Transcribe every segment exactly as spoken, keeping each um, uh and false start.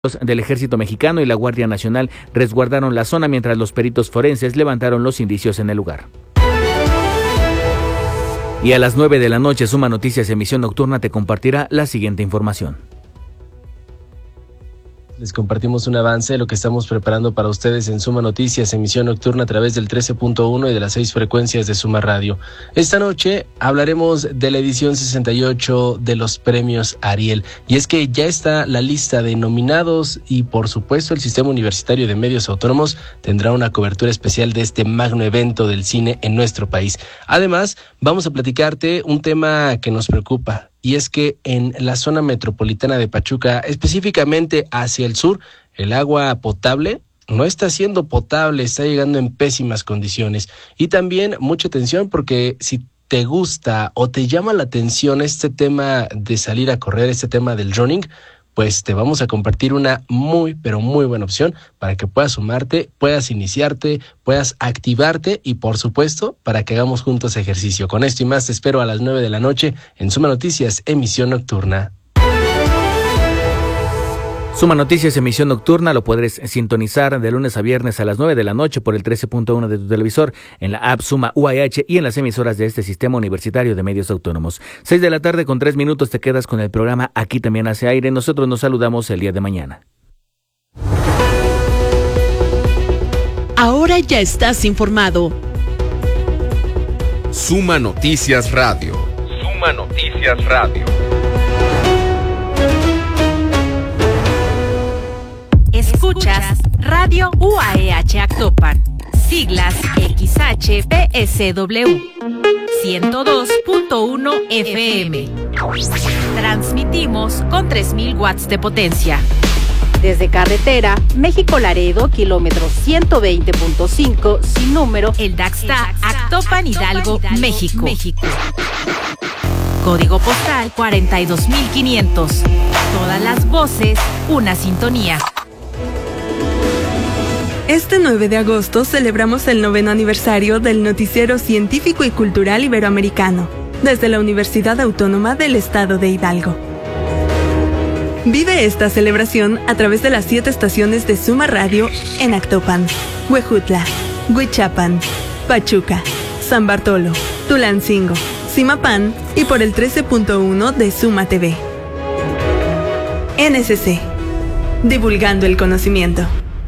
del Ejército Mexicano y la Guardia Nacional resguardaron la zona mientras los peritos forenses levantaron los indicios en el lugar. Y a las nueve de la noche, Suma Noticias Emisión Nocturna te compartirá la siguiente información. Les compartimos un avance de lo que estamos preparando para ustedes en Suma Noticias, emisión nocturna a través del trece punto uno y de las seis frecuencias de Suma Radio. Esta noche hablaremos de la edición sesenta y ocho de los premios Ariel. Y es que ya está la lista de nominados y, por supuesto, el Sistema Universitario de Medios Autónomos tendrá una cobertura especial de este magno evento del cine en nuestro país. Además, vamos a platicarte un tema que nos preocupa. Y es que en la zona metropolitana de Pachuca, específicamente hacia el sur, el agua potable no está siendo potable, está llegando en pésimas condiciones. Y también mucha atención porque si te gusta o te llama la atención este tema de salir a correr, este tema del running, pues te vamos a compartir una muy, pero muy buena opción para que puedas sumarte, puedas iniciarte, puedas activarte y, por supuesto, para que hagamos juntos ejercicio. Con esto y más te espero a las nueve de la noche en Suma Noticias, emisión nocturna. Suma Noticias Emisión Nocturna lo podrás sintonizar de lunes a viernes a las nueve de la noche por el trece punto uno de tu televisor, en la app Suma U A H y en las emisoras de este Sistema Universitario de Medios Autónomos. seis de la tarde con tres minutos te quedas con el programa Aquí También Hace Aire. Nosotros nos saludamos el día de mañana. Ahora ya estás informado. Suma Noticias Radio. Suma Noticias Radio. Escuchas Radio U A E H Actopan, siglas X H P S W, ciento dos punto uno F M. Transmitimos con tres mil watts de potencia. Desde carretera, México-Laredo, kilómetro ciento veinte punto cinco, sin número, El Daxta, Actopan, Hidalgo, México. México. Código postal cuarenta y dos mil quinientos. Todas las voces, una sintonía. Este nueve de agosto celebramos el noveno aniversario del Noticiero Científico y Cultural Iberoamericano, desde la Universidad Autónoma del Estado de Hidalgo. Vive esta celebración a través de las siete estaciones de Suma Radio en Actopan, Huejutla, Huichapan, Pachuca, San Bartolo, Tulancingo, Zimapán y por el trece punto uno de Suma T V. N S C, divulgando el conocimiento.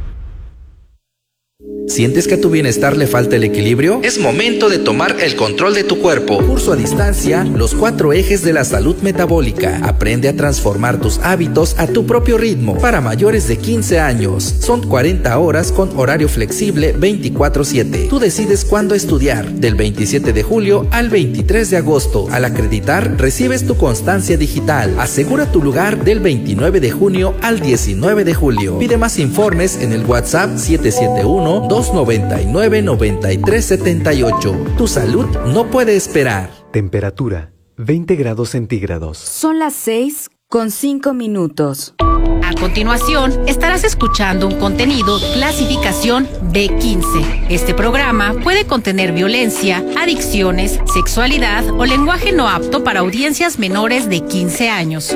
¿Sientes que a tu bienestar le falta el equilibrio? Es momento de tomar el control de tu cuerpo. Curso a distancia, los cuatro ejes de la salud metabólica. Aprende a transformar tus hábitos a tu propio ritmo. Para mayores de quince años. Son cuarenta horas con horario flexible veinticuatro siete. Tú decides cuándo estudiar. Del veintisiete de julio al veintitrés de agosto. Al acreditar, recibes tu constancia digital. Asegura tu lugar del veintinueve de junio al diecinueve de julio. Pide más informes en el WhatsApp siete siete uno, dos noventa y nueve, noventa y tres setenta y ocho. Tu salud no puede esperar. Temperatura veinte grados centígrados. Son las seis con cinco minutos. A continuación, estarás escuchando un contenido clasificación B quince. Este programa puede contener violencia, adicciones, sexualidad o lenguaje no apto para audiencias menores de quince años.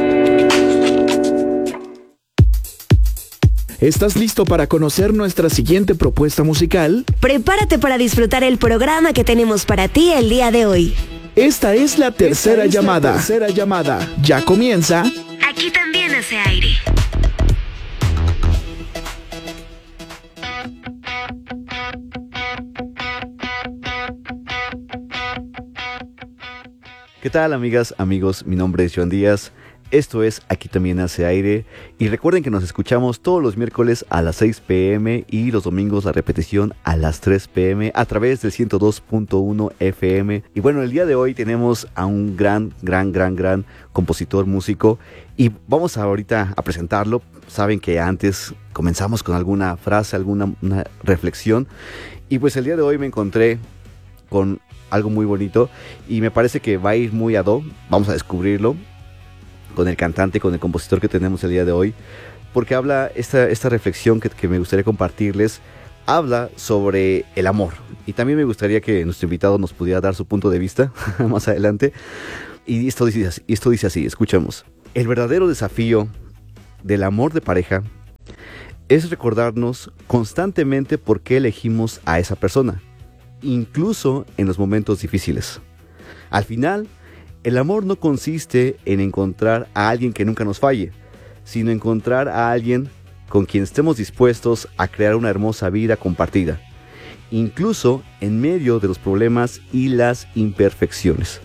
¿Estás listo para conocer nuestra siguiente propuesta musical? Prepárate para disfrutar el programa que tenemos para ti el día de hoy. Esta es la tercera es llamada. La tercera llamada. Ya comienza. Aquí también hace aire. ¿Qué tal, amigas, amigos? Mi nombre es Joan Díaz. Esto es Aquí También Hace Aire y recuerden que nos escuchamos todos los miércoles a las seis pm y los domingos la repetición a las tres pm a través del ciento dos punto uno F M. Y bueno, el día de hoy tenemos a un gran, gran, gran, gran compositor, músico y vamos ahorita a presentarlo. Saben que antes comenzamos con alguna frase, alguna una reflexión y pues el día de hoy me encontré con algo muy bonito y me parece que va a ir muy ad hoc. Vamos a descubrirlo con el cantante, con el compositor que tenemos el día de hoy, porque habla esta, esta reflexión que, que me gustaría compartirles, habla sobre el amor, y también me gustaría que nuestro invitado nos pudiera dar su punto de vista más adelante, y esto dice, esto dice así, escuchamos: el verdadero desafío del amor de pareja es recordarnos constantemente por qué elegimos a esa persona, incluso en los momentos difíciles. Al final, el amor no consiste en encontrar a alguien que nunca nos falle, sino encontrar a alguien con quien estemos dispuestos a crear una hermosa vida compartida, incluso en medio de los problemas y las imperfecciones.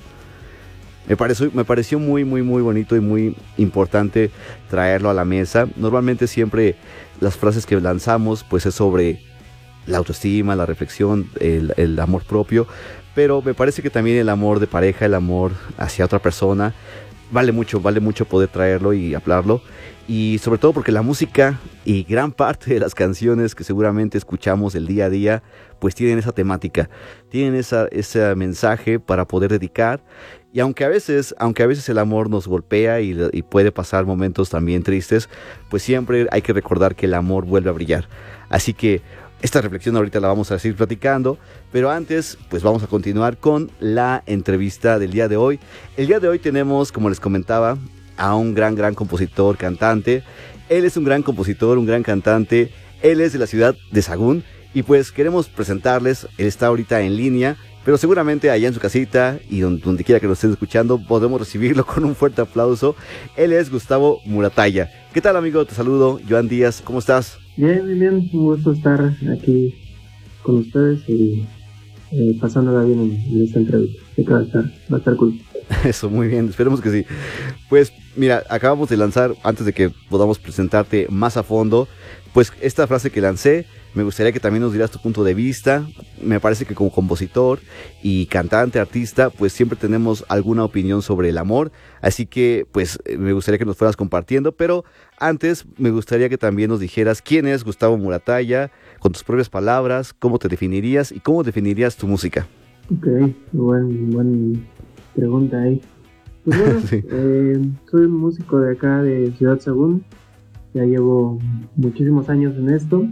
Me pareció, me pareció muy, muy, muy bonito y muy importante traerlo a la mesa. Normalmente siempre las frases que lanzamos pues es sobre la autoestima, la reflexión, el, el amor propio, pero me parece que también el amor de pareja, el amor hacia otra persona, vale mucho, vale mucho poder traerlo y hablarlo. Y sobre todo porque la música y gran parte de las canciones que seguramente escuchamos el día a día pues tienen esa temática, tienen esa, ese mensaje para poder dedicar. Y aunque a veces, aunque a veces el amor nos golpea y, y puede pasar momentos también tristes, pues siempre hay que recordar que el amor vuelve a brillar. Así que esta reflexión ahorita la vamos a seguir platicando, pero antes pues vamos a continuar con la entrevista del día de hoy. El día de hoy tenemos, como les comentaba, a un gran, gran compositor, cantante. Él es un gran compositor, un gran cantante. Él es de la ciudad de Sahagún y pues queremos presentarles. Él está ahorita en línea, pero seguramente allá en su casita y donde, donde quiera que nos estén escuchando podemos recibirlo con un fuerte aplauso. Él es Gustavo Muratalla. ¿Qué tal, amigo? Te saludo, Joan Díaz. ¿Cómo estás? Bien, bien, bien. Un gusto estar aquí con ustedes y eh, pasándola bien en, en esta entrevista. Sé que va a estar, va a estar cool. Eso, muy bien, esperemos que sí. Pues mira, acabamos de lanzar, antes de que podamos presentarte más a fondo, pues esta frase que lancé. Me gustaría que también nos dieras tu punto de vista. Me parece que como compositor y cantante, artista, pues siempre tenemos alguna opinión sobre el amor. Así que pues me gustaría que nos fueras compartiendo. Pero antes me gustaría que también nos dijeras quién es Gustavo Muratalla, con tus propias palabras, cómo te definirías y cómo definirías tu música. Ok, buen, buen pregunta ahí. Pues bueno, sí. eh, soy un músico de acá de Ciudad Sahagún. Ya llevo muchísimos años en esto.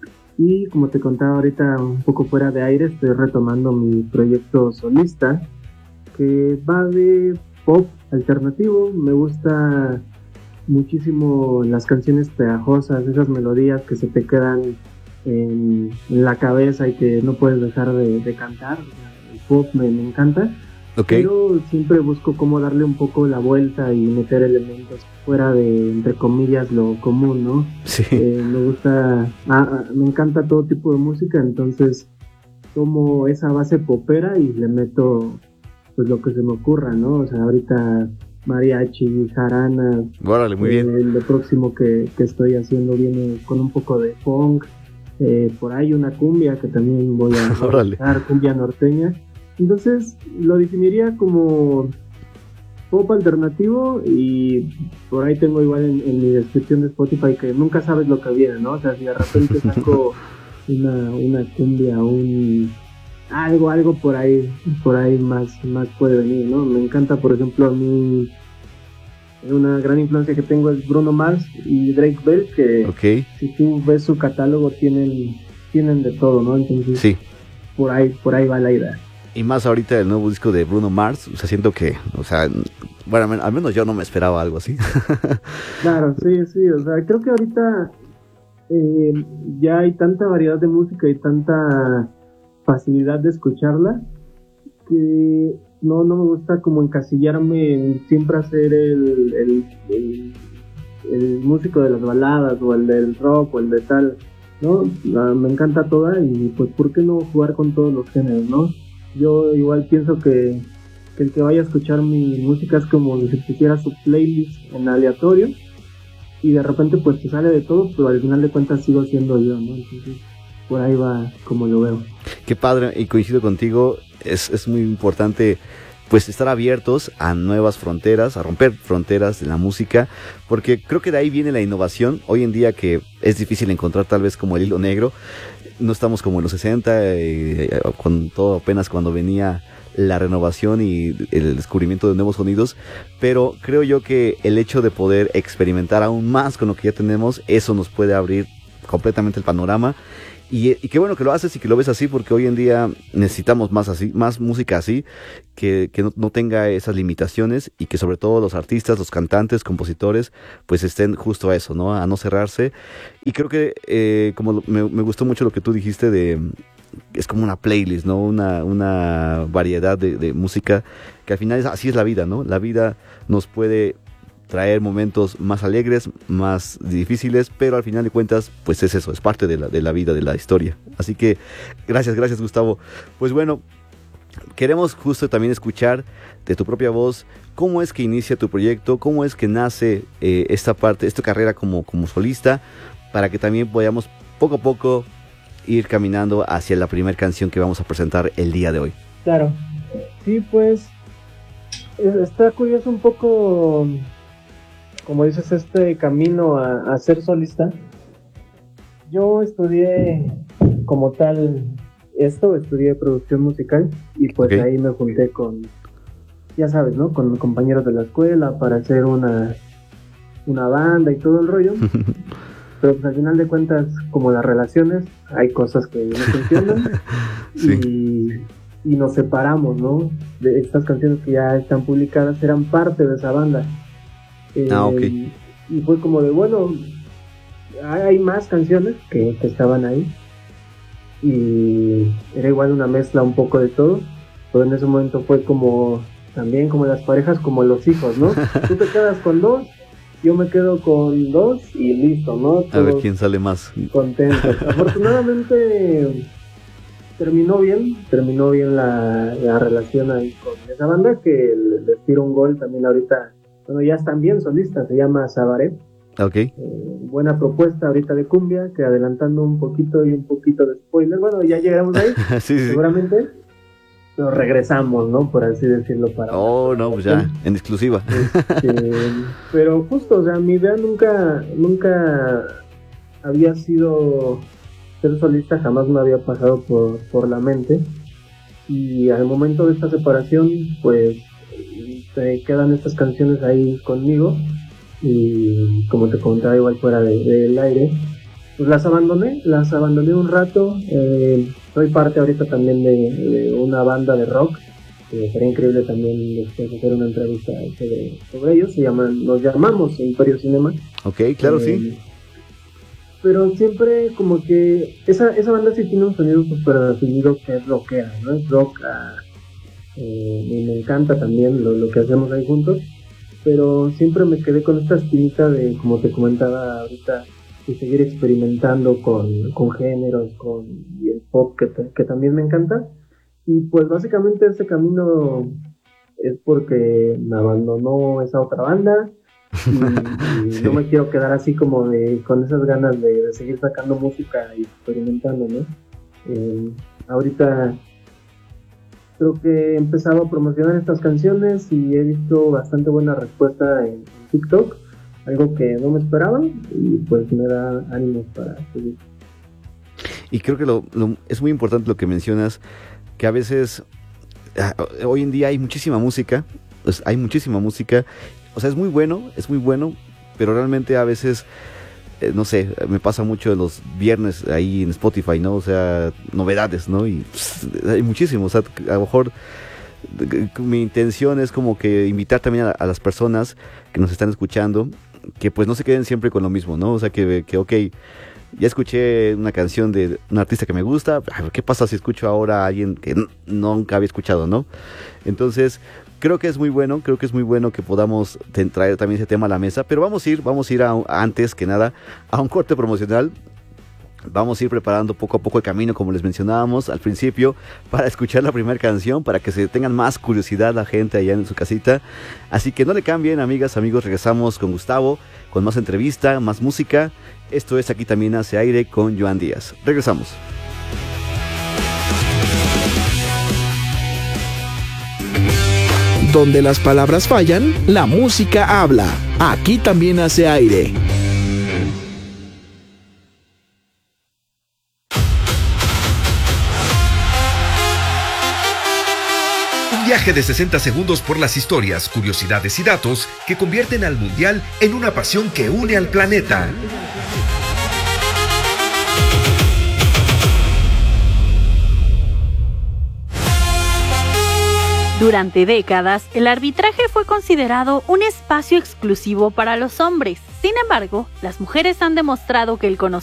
Y como te contaba ahorita un poco fuera de aire, estoy retomando mi proyecto solista, que va de pop alternativo. Me gusta muchísimo las canciones pegajosas, esas melodías que se te quedan en, en la cabeza y que no puedes dejar de, de cantar. El pop me, me encanta. Okay. Pero siempre busco cómo darle un poco la vuelta y meter elementos fuera de, entre comillas, lo común, ¿no? Sí. Eh, me gusta, ah, me encanta todo tipo de música, entonces tomo esa base popera y le meto pues lo que se me ocurra, ¿no? O sea, ahorita mariachi, jaranas. Órale, muy eh, bien. Lo próximo que, que estoy haciendo viene con un poco de funk, eh, por ahí una cumbia que también voy a usar, cumbia norteña. Entonces lo definiría como pop alternativo y por ahí tengo igual en, en mi descripción de Spotify que nunca sabes lo que viene, ¿no? O sea, si de repente saco una, una cumbia, un algo, algo por ahí, por ahí más, más puede venir, ¿no? Me encanta, por ejemplo, a mí una gran influencia que tengo es Bruno Mars y Drake Bell, que okay. Si tú ves su catálogo tienen, tienen de todo, ¿no? Entonces sí. por ahí, por ahí va la idea. Y más ahorita el nuevo disco de Bruno Mars, o sea, siento que, o sea, bueno, al menos yo no me esperaba algo así. Claro, sí, sí, o sea, creo que ahorita eh, ya hay tanta variedad de música y tanta facilidad de escucharla que no, no me gusta como encasillarme en siempre hacer el, el, el, el músico de las baladas o el del rock o el de tal, ¿no? Me encanta toda y pues ¿por qué no jugar con todos los géneros, no? Yo igual pienso que, que el que vaya a escuchar mi música es como si pusiera su playlist en aleatorio y de repente pues te sale de todo, pero al final de cuentas sigo siendo yo, ¿no? Entonces por ahí va como lo veo. Qué padre, y coincido contigo, es, es muy importante pues estar abiertos a nuevas fronteras, a romper fronteras de la música, porque creo que de ahí viene la innovación. Hoy en día que es difícil encontrar tal vez como el hilo negro, no estamos como en los sesenta, eh, con todo apenas cuando venía la renovación y el descubrimiento de nuevos sonidos, pero creo yo que el hecho de poder experimentar aún más con lo que ya tenemos, eso nos puede abrir completamente el panorama. Y, y qué bueno que lo haces y que lo ves así, porque hoy en día necesitamos más así, más música así, que, que no, no tenga esas limitaciones, y que sobre todo los artistas, los cantantes, compositores, pues estén justo a eso, ¿no? A no cerrarse. Y creo que eh, como lo, me, me gustó mucho lo que tú dijiste de... es como una playlist, ¿no? Una, una variedad de, de música, que al final es, así es la vida, ¿no? La vida nos puede traer momentos más alegres, más difíciles, pero al final de cuentas, pues es eso, es parte de la, de la vida, de la historia. Así que, gracias, gracias, Gustavo. Pues bueno, queremos justo también escuchar de tu propia voz cómo es que inicia tu proyecto, cómo es que nace eh, esta parte, esta carrera como, como solista, para que también podamos poco a poco ir caminando hacia la primera canción que vamos a presentar el día de hoy. Claro, sí, pues está curioso un poco, como dices, este camino a, a ser solista. Yo estudié como tal esto, estudié producción musical, y pues okay. ahí me junté con, ya sabes, ¿no? Con compañeros de la escuela para hacer una, una banda y todo el rollo. Pero pues al final de cuentas, como las relaciones, hay cosas que no funcionan. Sí. y, y nos separamos, ¿no? De estas canciones que ya están publicadas eran parte de esa banda. Eh, ah, ok. Y fue como de, bueno, hay más canciones que, que estaban ahí, y era igual una mezcla un poco de todo, pero en ese momento fue como, también como las parejas, como los hijos, ¿no? Tú te quedas con dos, yo me quedo con dos y listo, ¿no? Todos a ver quién sale más contentos. Afortunadamente terminó bien, terminó bien la, la relación ahí con esa banda, que les tiro un gol también ahorita. Bueno, ya están bien solistas, se llama Sabaré. Ok. Eh, buena propuesta ahorita de cumbia, que adelantando un poquito y un poquito de spoiler, bueno, ya llegamos ahí, sí, sí. seguramente, pero regresamos, ¿no? Por así decirlo. Para oh, no, pues ya, en exclusiva. Este, pero justo, o sea, mi idea nunca, nunca había sido ser solista, jamás me había pasado por, por la mente, y al momento de esta separación, pues, te quedan estas canciones ahí conmigo, y como te contaba igual fuera del de, aire, pues las abandoné, las abandoné un rato. eh, soy parte ahorita también de, de una banda de rock, que sería increíble también después hacer una entrevista sobre, sobre ellos, se llaman, nos llamamos Imperio Cinema. Ok, claro, eh, sí. Pero siempre como que esa, esa banda sí tiene un sonido súper definido, que es rockera, ¿no? Es rock, ah, eh, y me encanta también lo, lo que hacemos ahí juntos, pero siempre me quedé con esta espinita de, como te comentaba ahorita, de seguir experimentando con, con géneros, con y el pop, que, que también me encanta. Y pues básicamente ese camino es porque me abandonó esa otra banda, y, y sí. no me quiero quedar así como de con esas ganas de, de seguir sacando música y experimentando, ¿no? Eh, ahorita creo que he empezado a promocionar estas canciones y he visto bastante buena respuesta en, en TikTok, algo que no me esperaba, y pues me da ánimos para seguir. Y creo que lo, lo, es muy importante lo que mencionas, que a veces uh, hoy en día hay muchísima música, pues hay muchísima música, o sea, es muy bueno, es muy bueno, pero realmente a veces eh, no sé, me pasa mucho en los viernes ahí en Spotify, ¿no? O sea, novedades, ¿no? Y pss, hay muchísimo, o sea, a lo mejor mi intención es como que invitar también a, a las personas que nos están escuchando, que pues no se queden siempre con lo mismo, ¿no? O sea, que, que ok, ya escuché una canción de un artista que me gusta, ¿qué pasa si escucho ahora a alguien que n- nunca había escuchado, ¿no? Entonces, creo que es muy bueno, creo que es muy bueno que podamos te- traer también ese tema a la mesa, pero vamos a ir, vamos a ir a, a antes que nada a un corte promocional. Vamos a ir preparando poco a poco el camino, como les mencionábamos al principio, para escuchar la primera canción, para que se tengan más curiosidad la gente allá en su casita. Así que no le cambien, amigas, amigos, regresamos con Gustavo, con más entrevista, más música. Esto es Aquí También Hace Aire con Joan Díaz. Regresamos. Donde las palabras fallan, la música habla. Aquí También Hace Aire. Viaje de sesenta segundos por las historias, curiosidades y datos que convierten al mundial en una pasión que une al planeta. Durante décadas, el arbitraje fue considerado un espacio exclusivo para los hombres. Sin embargo, las mujeres han demostrado que el conocimiento